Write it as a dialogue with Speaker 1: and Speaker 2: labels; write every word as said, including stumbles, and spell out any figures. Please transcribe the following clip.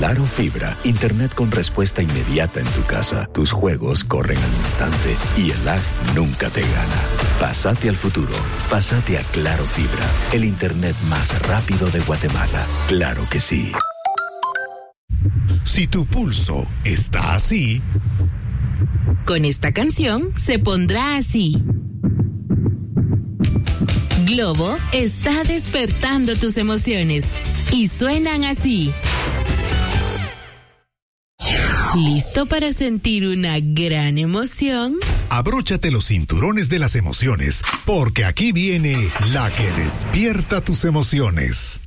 Speaker 1: Claro Fibra, internet con respuesta inmediata en tu casa. Tus juegos corren al instante y el lag nunca te gana. Pásate al futuro. Pásate a Claro Fibra, el internet más rápido de Guatemala. Claro que sí.
Speaker 2: Si tu pulso está así,
Speaker 3: con esta canción se pondrá así. Globo está despertando tus emociones y suenan así. ¿Listo para sentir una gran emoción?
Speaker 2: Abróchate los cinturones de las emociones, porque aquí viene la que despierta tus emociones.